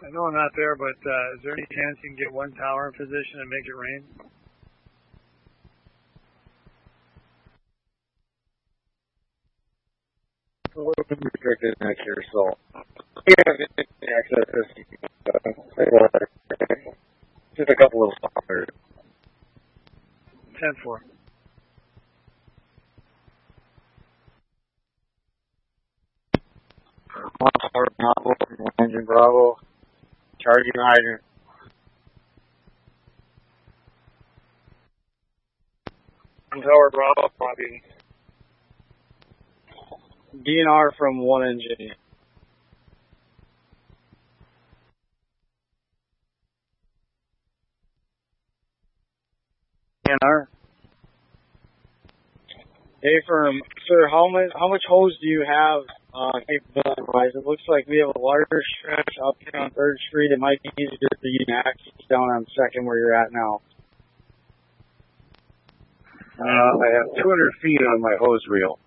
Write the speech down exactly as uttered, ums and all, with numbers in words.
I know I'm not there, but uh, is there any chance you can get one tower in position and make it rain? A little bit restricted next year, so yeah, access is just a couple little stoppers. ten four. One tower Bravo, one engine Bravo, charging hydrant. One tower Bravo, copy. D N R from one engine. D N R. Hey, firm, sir, how much how much hose do you have uh, capability-wise? It looks like we have a larger stretch up here on Third Street. It might be easier for you to access down on Second where you're at now. Uh, I have two hundred feet on my hose reel.